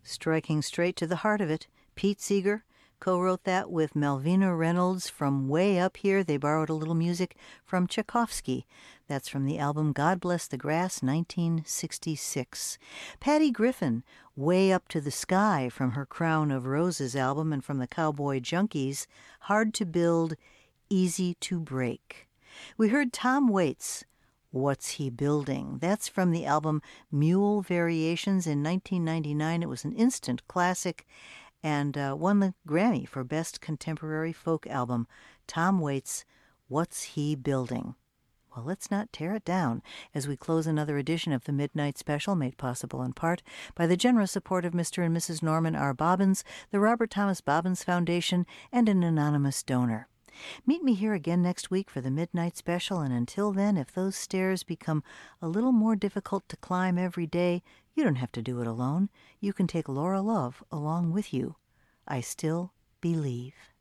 Striking straight to the heart of it, Pete Seeger co-wrote that with Malvina Reynolds from way up here. They borrowed a little music from Tchaikovsky. That's from the album God Bless the Grass, 1966. Patty Griffin, Way Up to the Sky, from her Crown of Roses album, and from the Cowboy Junkies, Hard to Build, Easy to Break. We heard Tom Waits, What's He Building? That's from the album Mule Variations in 1999. It was an instant classic and won the Grammy for Best Contemporary Folk Album. Tom Waits, What's He Building? Well, let's not tear it down as we close another edition of the Midnight Special, made possible in part by the generous support of Mr. and Mrs. Norman R. Bobbins, the Robert Thomas Bobbins Foundation, and an anonymous donor. Meet me here again next week for the Midnight Special, and until then, if those stairs become a little more difficult to climb every day, you don't have to do it alone. You can take Laura Love along with you. I still believe.